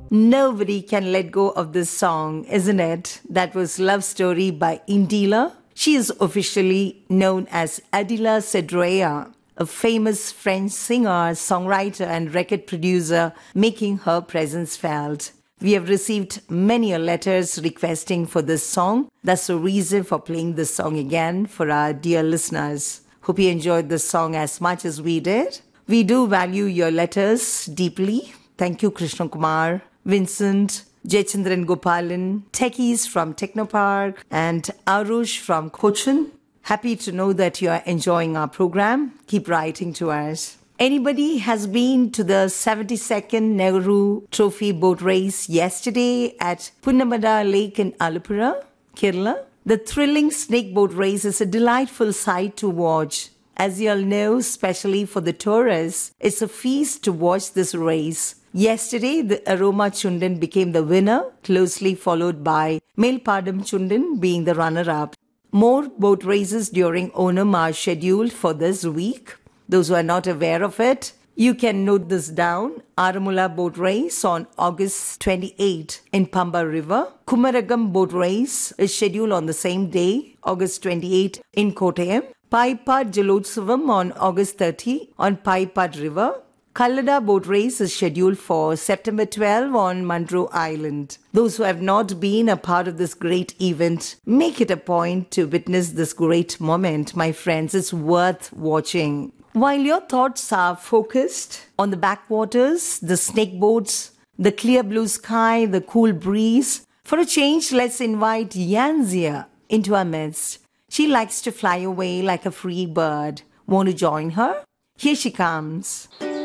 Nobody can let go of this song, isn't it? That was Love Story by Indila. She is officially known as Adila Cedrea, a famous French singer, songwriter, and record producer, making her presence felt. We have received many letters requesting for this song. That's the reason for playing this song again for our dear listeners. Hope you enjoyed this song as much as we did. We do value your letters deeply. Thank you, Krishna Kumar, Vincent, Jaychandran Gopalan, Techies from Technopark, and Arush from Cochin. Happy to know that you are enjoying our program. Keep writing to us. Anybody has been to the 72nd Nehru Trophy boat race yesterday at Punnamada Lake in Alapura, Kerala? The thrilling snake boat race is a delightful sight to watch. As you all know, especially for the tourists, it's a feast to watch this race. Yesterday, the Aroma Chundan became the winner, closely followed by Melpadam Chundan being the runner-up. More boat races during Onam are scheduled for this week. Those who are not aware of it, you can note this down. Aramula boat race on August 28 in Pamba River. Kumaragam boat race is scheduled on the same day, August 28 in Kottayam. Paipad Jalotsavam on August 30 on Paipad River. Kallada boat race is scheduled for September 12 on Mandro Island. Those who have not been a part of this great event, make it a point to witness this great moment, my friends. It's worth watching. While your thoughts are focused on the backwaters, the snake boats, the clear blue sky, the cool breeze, for a change, let's invite Yanzia into our midst. She likes to fly away like a free bird. Want to join her? Here she comes.